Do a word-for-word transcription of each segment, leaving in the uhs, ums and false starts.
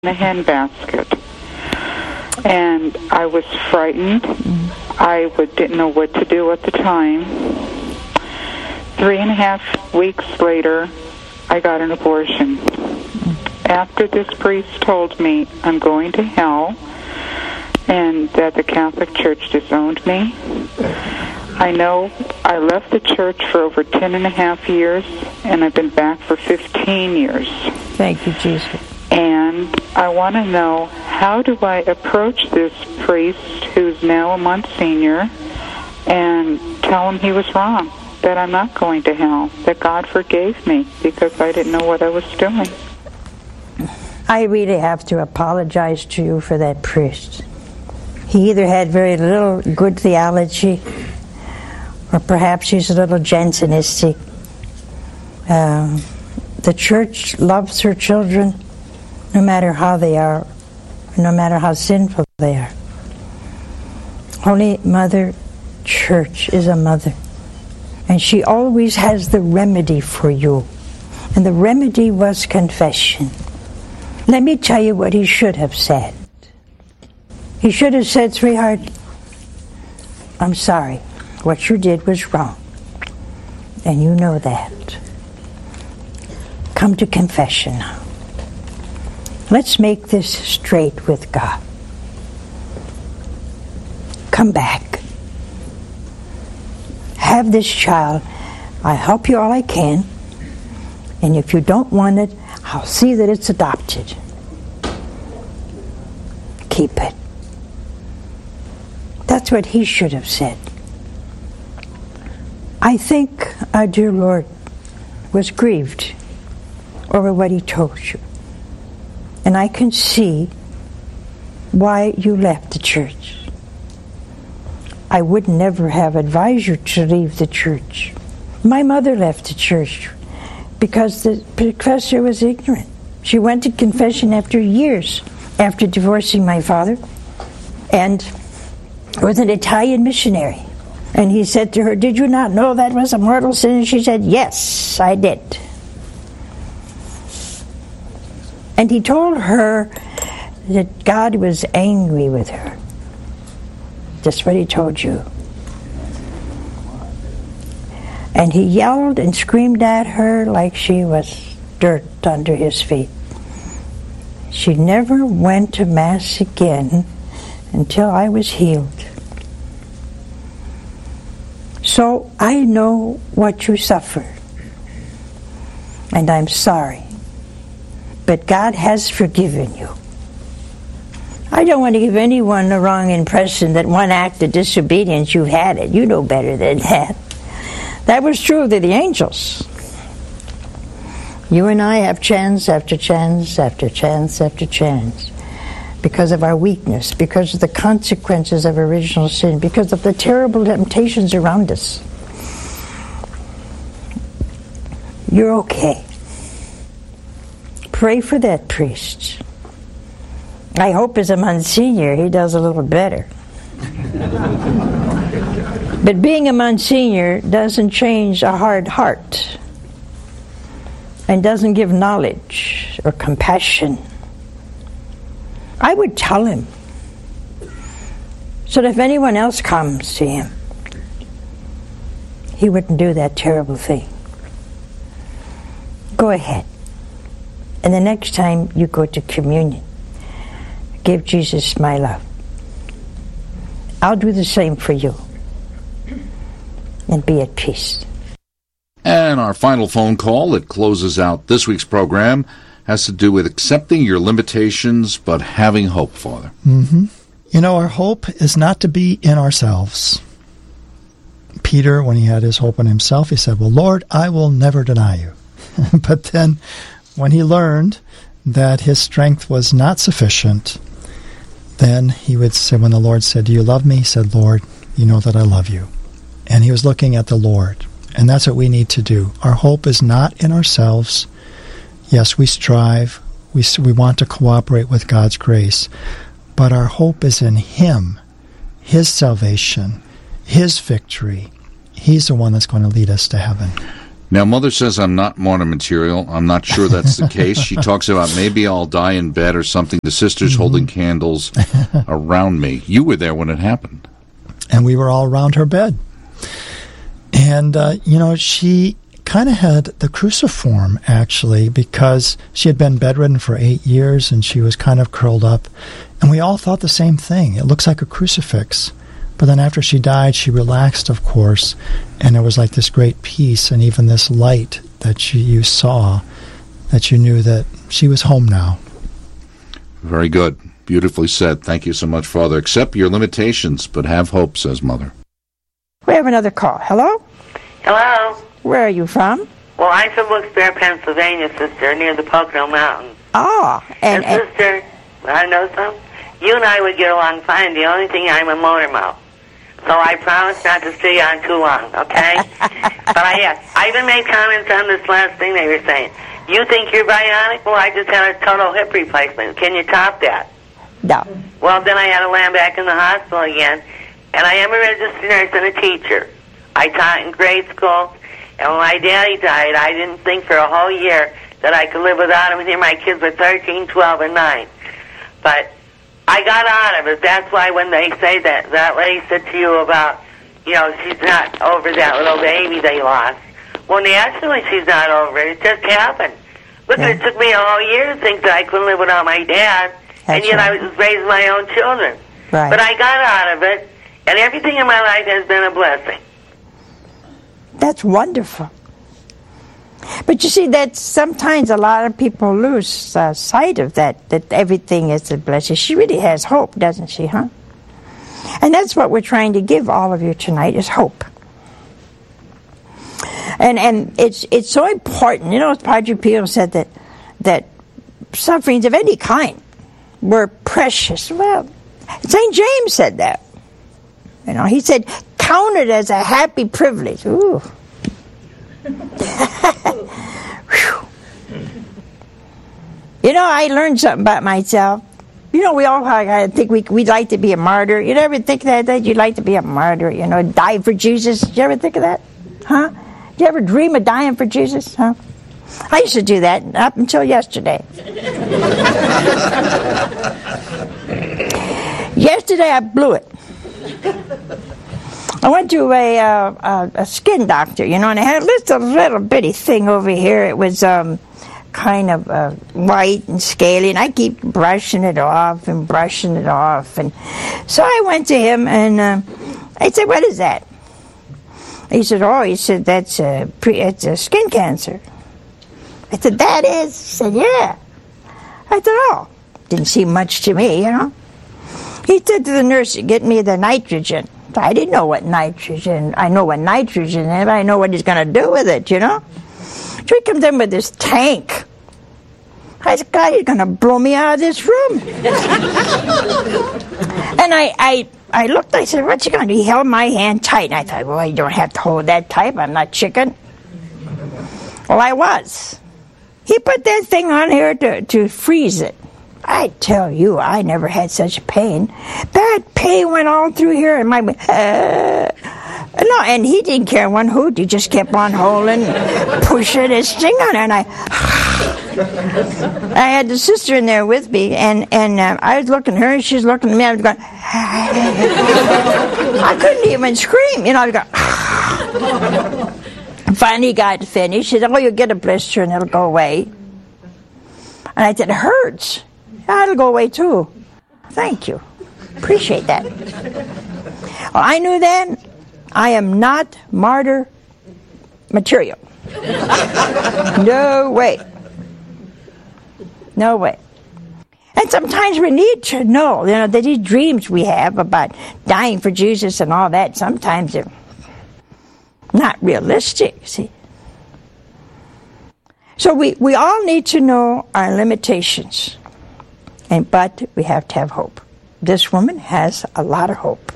a hen basket. And I was frightened. I would, didn't know what to do at the time. Three and a half weeks later, I got an abortion. After this priest told me I'm going to hell and that the Catholic Church disowned me, I know I left the church for over ten and a half years, and I've been back for fifteen years. Thank you, Jesus. And I want to know, how do I approach this priest who's now a Monsignor and tell him he was wrong, that I'm not going to hell, that God forgave me because I didn't know what I was doing? I really have to apologize to you for that priest. He either had very little good theology, or perhaps he's a little Jansenistic. Uh, the church loves her children no matter how they are, no matter how sinful they are. Holy Mother Church is a mother, and she always has the remedy for you. And the remedy was confession. Let me tell you what he should have said. He should have said, sweetheart, I'm sorry. What you did was wrong. And you know that. Come to confession now. Let's make this straight with God. Come back. Have this child. I'll help you all I can. And if you don't want it, I'll see that it's adopted. Keep it. That's what he should have said. I think our dear Lord was grieved over what he told you. And I can see why you left the church. I would never have advised you to leave the church. My mother left the church because the professor was ignorant. She went to confession after years after divorcing my father, and was an Italian missionary. And he said to her, did you not know that was a mortal sin? And she said, yes, I did. And he told her that God was angry with her. Just what he told you. And he yelled and screamed at her like she was dirt under his feet. She never went to Mass again until I was healed. So I know what you suffer. And I'm sorry. But God has forgiven you. I don't want to give anyone the wrong impression that one act of disobedience, you've had it. You know better than that. That was true of the angels. You and I have chance after chance after chance after chance because of our weakness, because of the consequences of original sin, because of the terrible temptations around us. You're okay. Pray for that priest. I hope as a Monsignor he does a little better. But being a Monsignor doesn't change a hard heart and doesn't give knowledge or compassion. I would tell him so that if anyone else comes to him, he wouldn't do that terrible thing. Go ahead. And the next time you go to communion, give Jesus my love. I'll do the same for you. And be at peace. And our final phone call that closes out this week's program has to do with accepting your limitations but having hope, Father. Mm-hmm. You know, our hope is not to be in ourselves. Peter, when he had his hope in himself, he said, well, Lord, I will never deny you. But then when he learned that his strength was not sufficient, then he would say, when the Lord said, do you love me? He said, Lord, you know that I love you. And he was looking at the Lord. And that's what we need to do. Our hope is not in ourselves. Yes, we strive. We, we want to cooperate with God's grace. But our hope is in Him, His salvation, His victory. He's the one that's going to lead us to heaven. Now, Mother says I'm not martyr material. I'm not sure that's the case. She talks about maybe I'll die in bed or something. The sisters mm-hmm. holding candles around me. You were there when it happened. And we were all around her bed. And, uh, you know, she kind of had the cruciform, actually, because she had been bedridden for eight years and she was kind of curled up. And we all thought the same thing. It looks like a crucifix. But then after she died, she relaxed, of course, and it was like this great peace and even this light that she, you saw, that you knew that she was home now. Very good. Beautifully said. Thank you so much, Father. Accept your limitations, but have hope, says Mother. We have another call. Hello? Hello? Where are you from? Well, I'm from Wilkes-Barre, Pennsylvania, sister, near the Pocono Mountains. Oh. And, and sister, I know something? You and I would get along fine. The only thing, I'm a motor mouth. So I promise not to stay on too long, okay? But I have. I even made comments on this last thing they were saying. You think you're bionic? Well, I just had a total hip replacement. Can you top that? No. Well, then I had to land back in the hospital again. And I am a registered nurse and a teacher. I taught in grade school. And when my daddy died, I didn't think for a whole year that I could live without him. And here my kids were thirteen, twelve, and nine. But I got out of it. That's why when they say that, that lady said to you about, you know, she's not over that little baby they lost. Well, naturally she's not over it. It just happened. Look, yeah. It took me a whole year to think that I couldn't live without my dad. That's and yet right. I was raising my own children. Right. But I got out of it, and everything in my life has been a blessing. That's wonderful. But you see, that sometimes a lot of people lose uh, sight of that, that everything is a blessing. She really has hope, doesn't she, huh? And that's what we're trying to give all of you tonight, is hope. And and it's it's so important. You know, Padre Pio said that that sufferings of any kind were precious. Well, Saint James said that. You know, he said, count it as a happy privilege. Ooh. You know, I learned something about myself. You know, we all I think we we'd like to be a martyr. You ever think that that you'd like to be a martyr? You know, die for Jesus. Did you ever think of that? Huh? Did you ever dream of dying for Jesus? Huh? I used to do that up until yesterday. Yesterday I blew it. I went to a, uh, a a skin doctor, you know, and I had just a little bitty thing over here. It was um, kind of uh, white and scaly, and I keep brushing it off and brushing it off. And so I went to him, and uh, I said, "What is that?" He said, "Oh," he said, "that's a pre- it's a skin cancer." I said, "That is?" He said, "Yeah." I said, "Oh, didn't seem much to me, you know." He said to the nurse, "Get me the nitrogen." I didn't know what nitrogen, I know what nitrogen is, but I know what he's going to do with it, you know? So he comes in with this tank. I said, God, he's going to blow me out of this room. And I, I, I looked, I said, what's he going to do? He held my hand tight, and I thought, well, you don't have to hold that tight, I'm not chicken. Well, I was. He put that thing on here to, to freeze it. I tell you, I never had such pain. That pain went all through here, and my uh, no, and he didn't care one hoot. He just kept on holding, pushing his thing on it, and I, I had the sister in there with me, and and uh, I was looking at her, and she was looking at me. I was going, I couldn't even scream, you know. I was going. Finally, he got finished. She said, "Oh, you'll get a blister, and it'll go away." And I said, "It hurts." That'll go away too. Thank you. Appreciate that. Well, I knew then I am not martyr material. No way. No way. And sometimes we need to know, you know, that these dreams we have about dying for Jesus and all that, sometimes they're not realistic, see. So we, we all need to know our limitations. And, but we have to have hope. This woman has a lot of hope.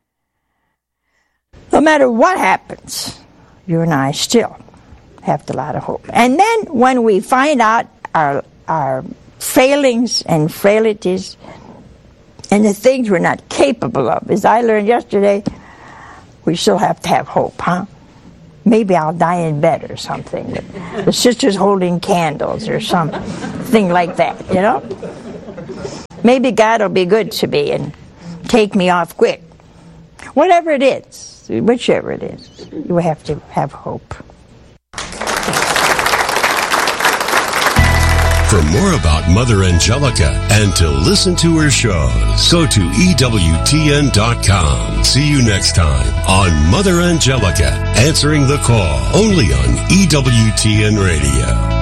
No matter what happens, you and I still have a lot of hope. And then when we find out our our failings and frailties and the things we're not capable of, as I learned yesterday, we still have to have hope, huh? maybe I'll die in bed or something. The sister's holding candles or something like that, you know? Maybe God will be good to me and take me off quick. Whatever it is, whichever it is, you have to have hope. For more about Mother Angelica and to listen to her shows, go to E W T N dot com. See you next time on Mother Angelica, answering the call, only on E W T N Radio.